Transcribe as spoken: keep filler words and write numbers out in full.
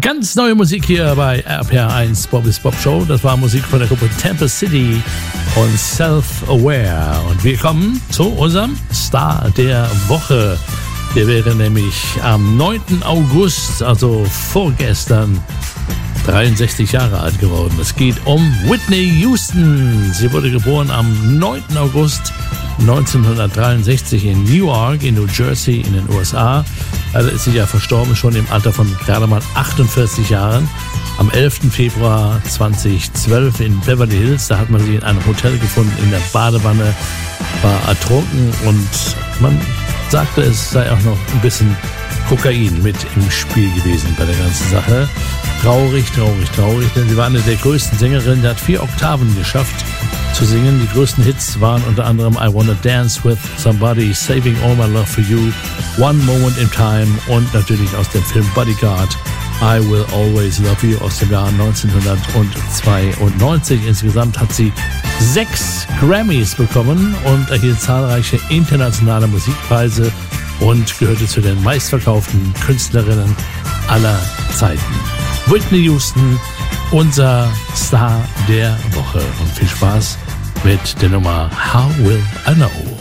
Ganz neue Musik hier bei R P R eins Bobbys Bob Show. Das war Musik von der Gruppe Tampa City und Self-Aware. Und wir kommen zu unserem Star der Woche. Der wäre nämlich am neunten August, also vorgestern, dreiundsechzig Jahre alt geworden. Es geht um Whitney Houston. Sie wurde geboren am neunten August neunzehnhundertdreiundsechzig in Newark in New Jersey in den U S A. Also ist sie ja verstorben, schon im Alter von gerade mal achtundvierzig Jahren. Am elften Februar zweitausendzwölf in Beverly Hills. Da hat man sie in einem Hotel gefunden, in der Badewanne, war ertrunken und man sagte, es sei auch noch ein bisschen Kokain mit im Spiel gewesen bei der ganzen Sache. Traurig, traurig, traurig, denn sie war eine der größten Sängerinnen, die hat vier Oktaven geschafft zu singen. Die größten Hits waren unter anderem I Wanna Dance With Somebody, Saving All My Love For You, One Moment in Time und natürlich aus dem Film Bodyguard I Will Always Love You aus dem Jahr neunzehnhundertzweiundneunzig. Insgesamt hat sie sechs Grammys bekommen und erhielt zahlreiche internationale Musikpreise und gehörte zu den meistverkauften Künstlerinnen aller Zeiten. Whitney Houston, unser Star der Woche. Und viel Spaß mit der Nummer How Will I Know?